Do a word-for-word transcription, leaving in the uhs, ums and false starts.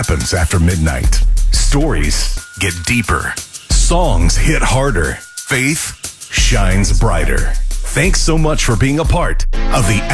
happens after midnight. Stories get deeper. Songs hit harder. Faith shines brighter. Thanks so much for being a part of the